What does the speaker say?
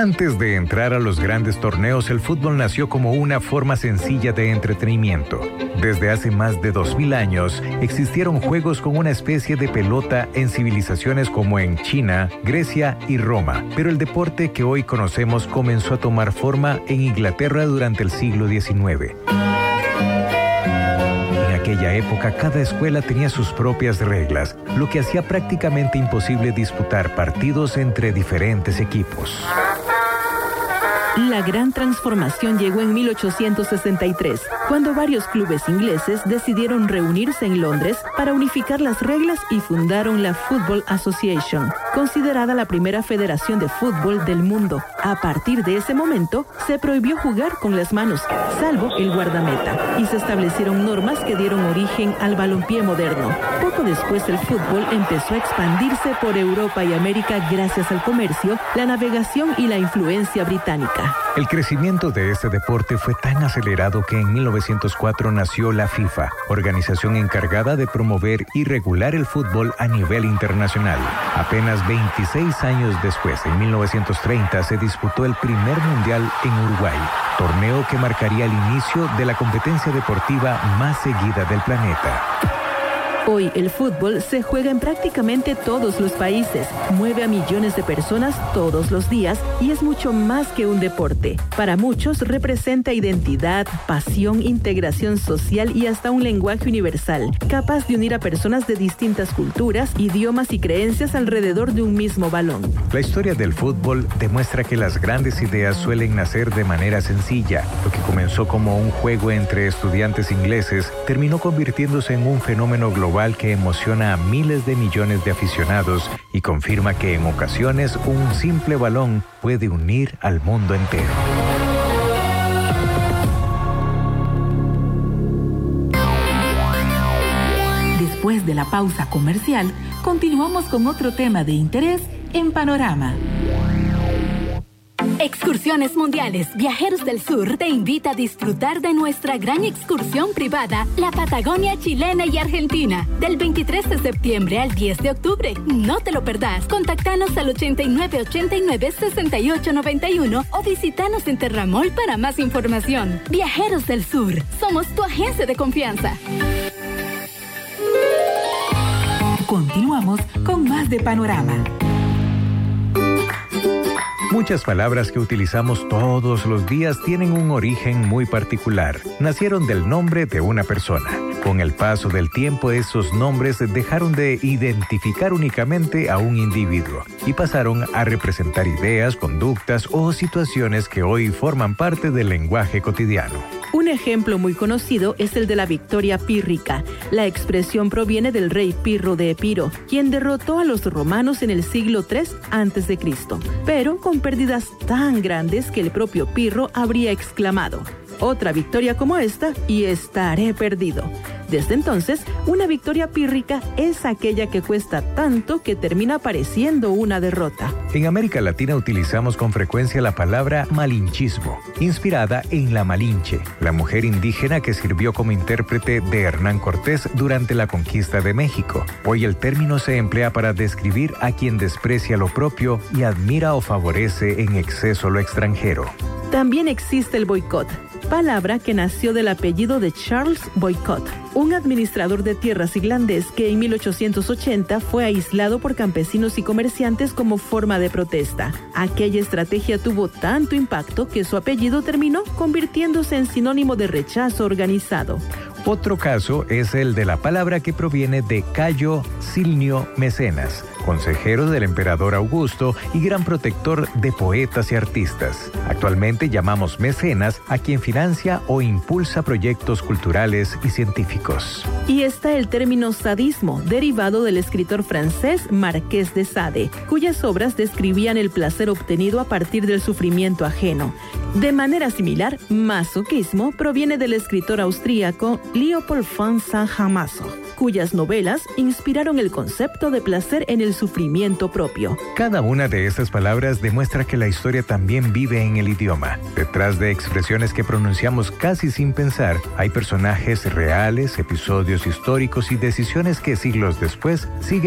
Antes de entrar a los grandes torneos, el fútbol nació como una forma sencilla de entretenimiento. Desde hace más de 2000 años, existieron juegos con una especie de pelota en civilizaciones como en China, Grecia y Roma. Pero el deporte que hoy conocemos comenzó a tomar forma en Inglaterra durante el siglo XIX. En aquella época, cada escuela tenía sus propias reglas, lo que hacía prácticamente imposible disputar partidos entre diferentes equipos. La gran transformación llegó en 1863, cuando varios clubes ingleses decidieron reunirse en Londres para unificar las reglas y fundaron la Football Association, considerada la primera federación de fútbol del mundo. A partir de ese momento, se prohibió jugar con las manos, salvo el guardameta, y se establecieron normas que dieron origen al balompié moderno. Poco después, el fútbol empezó a expandirse por Europa y América gracias al comercio, la navegación y la influencia británica. El crecimiento de este deporte fue tan acelerado que en 1904 nació la FIFA, organización encargada de promover y regular el fútbol a nivel internacional. Apenas 26 años después, en 1930, se disputó el primer mundial en Uruguay, torneo que marcaría el inicio de la competencia deportiva más seguida del planeta. Hoy el fútbol se juega en prácticamente todos los países, mueve a millones de personas todos los días y es mucho más que un deporte. Para muchos representa identidad, pasión, integración social y hasta un lenguaje universal, capaz de unir a personas de distintas culturas, idiomas y creencias alrededor de un mismo balón. La historia del fútbol demuestra que las grandes ideas suelen nacer de manera sencilla. Lo que comenzó como un juego entre estudiantes ingleses terminó convirtiéndose en un fenómeno global que emociona a miles de millones de aficionados y confirma que en ocasiones un simple balón puede unir al mundo entero. Después de la pausa comercial, continuamos con otro tema de interés en Panorama. Excursiones Mundiales Viajeros del Sur te invita a disfrutar de nuestra gran excursión privada, la Patagonia chilena y argentina, del 23 de septiembre al 10 de octubre. No te lo perdás. Contactanos al 8989-6891 o visitanos en Terramol para más información. Viajeros del Sur, somos tu agencia de confianza. Continuamos con más de Panorama. Muchas palabras que utilizamos todos los días tienen un origen muy particular. Nacieron del nombre de una persona. Con el paso del tiempo, esos nombres dejaron de identificar únicamente a un individuo y pasaron a representar ideas, conductas o situaciones que hoy forman parte del lenguaje cotidiano. Un ejemplo muy conocido es el de la victoria pírrica. La expresión proviene del rey Pirro de Epiro, quien derrotó a los romanos en el siglo III a.C., pero con pérdidas tan grandes que el propio Pirro habría exclamado: otra victoria como esta y estaré perdido. Desde entonces, una victoria pírrica es aquella que cuesta tanto que termina pareciendo una derrota. En América Latina utilizamos con frecuencia la palabra malinchismo, inspirada en la Malinche, la mujer indígena que sirvió como intérprete de Hernán Cortés durante la conquista de México. Hoy el término se emplea para describir a quien desprecia lo propio y admira o favorece en exceso lo extranjero. También existe el boicot, palabra que nació del apellido de Charles Boycott, un administrador de tierras irlandés que en 1880 fue aislado por campesinos y comerciantes como forma de protesta. Aquella estrategia tuvo tanto impacto que su apellido terminó convirtiéndose en sinónimo de rechazo organizado. Otro caso es el de la palabra que proviene de Cayo Silnio Mecenas, consejero del emperador Augusto y gran protector de poetas y artistas. Actualmente llamamos mecenas a quien financia o impulsa proyectos culturales y científicos. Y está el término sadismo, derivado del escritor francés Marqués de Sade, cuyas obras describían el placer obtenido a partir del sufrimiento ajeno. De manera similar, masoquismo proviene del escritor austríaco Leopold von Saint-Amaso, cuyas novelas inspiraron el concepto de placer en el sufrimiento propio. Cada una de estas palabras demuestra que la historia también vive en el idioma. Detrás de expresiones que pronunciamos casi sin pensar, hay personajes reales, episodios históricos y decisiones que siglos después siguen